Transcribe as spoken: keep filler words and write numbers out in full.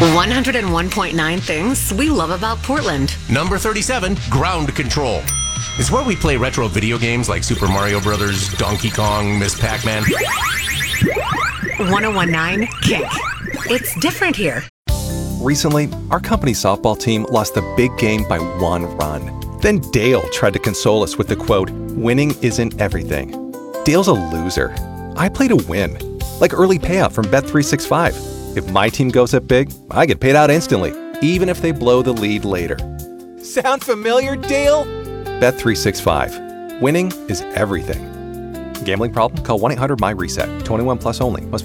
one oh one point nine things we love about Portland. Number thirty-seven, Ground Control. It's where we play retro video games like Super Mario Brothers, Donkey Kong, Miss Pac-Man. one oh one point nine, Kick. It's different here. Recently, our company's softball team lost the big game by one run. Then Dale tried to console us with the quote, "Winning isn't everything." Dale's a loser. I play to win. Like early payout from Bet three sixty-five. If my team goes up big, I get paid out instantly, even if they blow the lead later. Sound familiar, Dale? Bet three sixty-five. Winning is everything. Gambling problem? Call one eight hundred M Y RESET. twenty-one plus only. Must